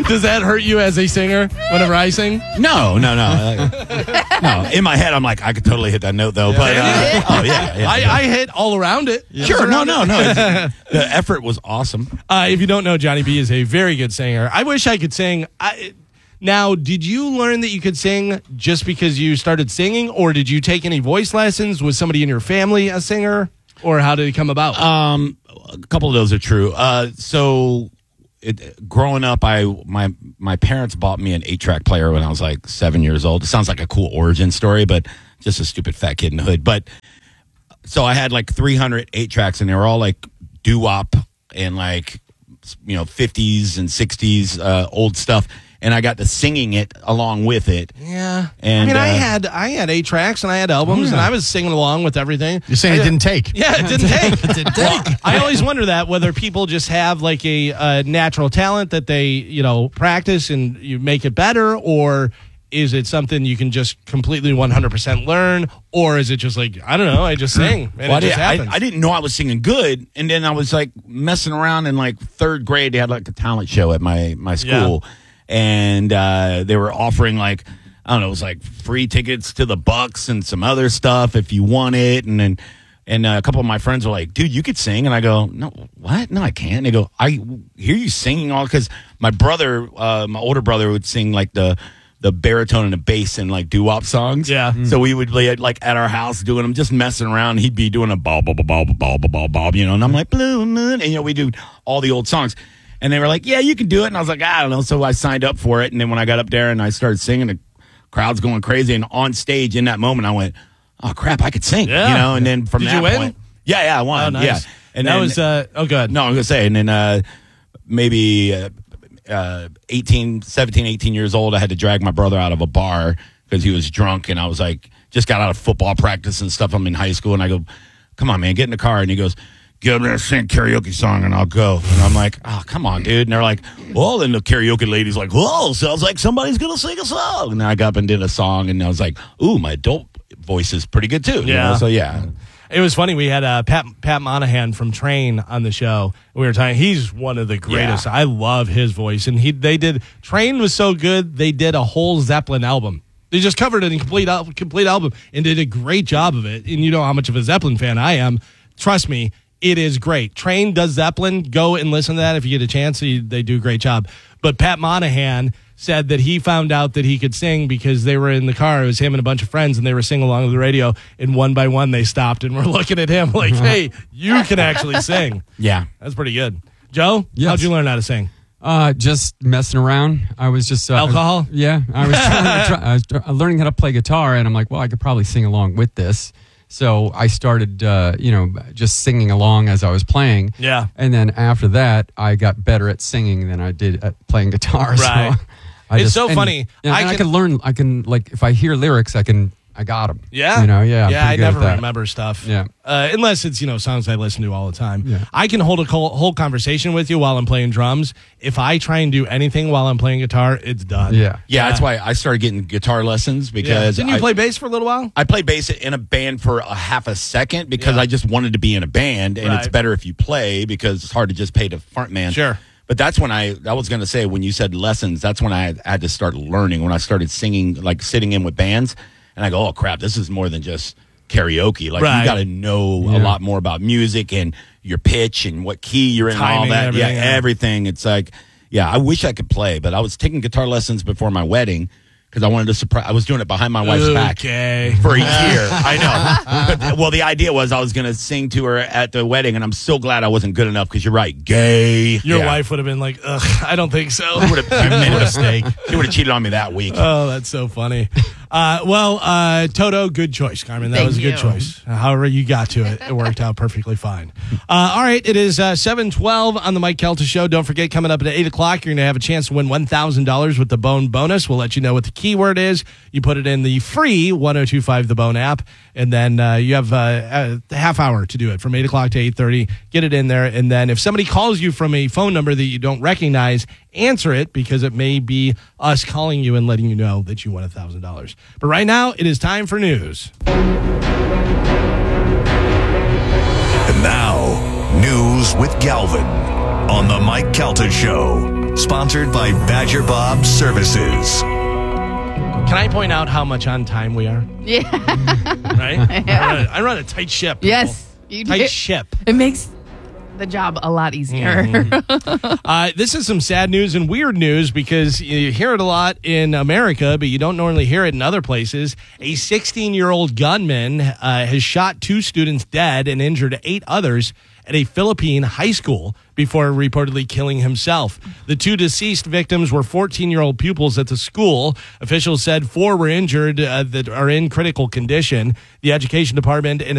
Does that hurt you as a singer whenever I sing? No. No, in my head, I'm like, I could totally hit that note, though. But, I hit all around it. Sure, no. The effort was awesome. If you don't know, Johnny B is a very good singer. I wish I could sing. Now, did you learn that you could sing just because you started singing, or did you take any voice lessons? Was somebody in your family a singer, or how did it come about? A couple of those are true. Growing up, my parents bought me an 8-track player when I was like 7 years old. It sounds like a cool origin story, but just a stupid fat kid in the hood. But so I had like 300 8-tracks, and they were all like doo-wop and like 50s and 60s old stuff. And I got to singing it along with it. Yeah. And I had 8 tracks and I had albums and I was singing along with everything. You're saying it didn't take? Yeah, it didn't take. Well, I always wonder that, whether people just have like a natural talent that they, practice and you make it better, or is it something you can just completely 100% learn, or is it just like, I don't know, I just sing and it just happens? I didn't know I was singing good, and then I was like messing around in like 3rd grade. They had like a talent show at my school. Yeah. And they were offering like, I don't know, it was like free tickets to the Bucks and some other stuff if you want it. And a couple of my friends were like, dude, you could sing. And I go, no, what? No, I can't. And they go, I hear you singing all, because my brother, my older brother, would sing like the baritone and the bass and like doo-wop songs. Yeah. So we would be like at our house doing them, just messing around. He'd be doing a bob, and I'm like, blue moon. And, we do all the old songs. And they were like, yeah, you can do it. And I was like, I don't know. So I signed up for it. And then when I got up there and I started singing, the crowd's going crazy. And on stage in that moment, I went, oh, crap, I could sing. Yeah. And then from Did that you win? point. Yeah, I won. Oh, nice. Yeah. And that then, was, good. No, I was going to say, and then maybe 17, 18 years old, I had to drag my brother out of a bar because he was drunk. And I was like, just got out of football practice and stuff. I'm in high school. And I go, come on, man, get in the car. And he goes, get up there and sing a karaoke song and I'll go. And I'm like, oh, come on, dude. And they're like, well, then the karaoke lady's like, whoa, sounds like somebody's going to sing a song. And I got up and did a song, and I was like, ooh, my adult voice is pretty good too. Yeah. So, yeah. It was funny. We had Pat Monahan from Train on the show. We were talking. He's one of the greatest. Yeah. I love his voice. And Train was so good, they did a whole Zeppelin album. They just covered it in complete album and did a great job of it. And you know how much of a Zeppelin fan I am. Trust me. It is great. Train does Zeppelin. Go and listen to that if you get a chance. They do a great job. But Pat Monahan said that he found out that he could sing because they were in the car. It was him and a bunch of friends, and they were singing along with the radio. And one by one, they stopped and were looking at him like, hey, you can actually sing. Yeah. That's pretty good. Joe, yes. How'd you learn how to sing? Just messing around. I was just... alcohol? I was learning how to play guitar, and I'm like, well, I could probably sing along with this. So I started, just singing along as I was playing. Yeah. And then after that, I got better at singing than I did at playing guitar. Right. So it's so funny. I can learn. I can, like, if I hear lyrics, I got them. Yeah. Yeah. I never remember stuff. Yeah. Unless it's, songs I listen to all the time. Yeah. I can hold a whole conversation with you while I'm playing drums. If I try and do anything while I'm playing guitar, it's done. Yeah. Yeah, that's why I started getting guitar lessons, because Didn't you play bass for a little while? I played bass in a band for a half a second because I just wanted to be in a band, and it's better if you play because it's hard to just pay the front man. Sure. But that's when I was going to say, when you said lessons, that's when I had to start learning, when I started singing, like sitting in with bands. And I go, oh, crap, this is more than just karaoke. Like, you got to know a lot more about music and your pitch and what key you're in and all that. Everything. It's like, I wish I could play, but I was taking guitar lessons before my wedding because I wanted to surprise. I was doing it behind my wife's back for a year. I know. But, the idea was I was going to sing to her at the wedding, and I'm so glad I wasn't good enough because you're right. Gay. Your wife would have been like, ugh, I don't think so. She would have made a mistake. She would have cheated on me that week. Oh, that's so funny. Toto, good choice, Carmen. That was a good choice. However you got to it, it worked out perfectly fine. All right, it is 7:12 on the Mike Kelta Show. Don't forget, coming up at 8 o'clock, you're going to have a chance to win $1,000 with the Bone bonus. We'll let you know what the keyword is. You put it in the free 1025 The Bone app, and then you have a half hour to do it from 8 o'clock to 8:30. Get it in there, and then if somebody calls you from a phone number that you don't recognize, answer it, because it may be us calling you and letting you know that you won $1,000. But right now, it is time for news. And now, news with Galvin on the Mike Kelta Show. Sponsored by Badger Bob Services. Can I point out how much on time we are? Yeah. Right? Yeah. I run a tight ship. People. Yes. You do. Tight ship. It makes the job a lot easier. This is some sad news and weird news because you hear it a lot in America, but you don't normally hear it in other places. A 16-year-old gunman has shot 2 students dead and injured 8 others at a Philippine high school before reportedly killing himself. The 2 deceased victims were 14-year-old pupils at the school. Officials said 4 were injured that are in critical condition. The education department and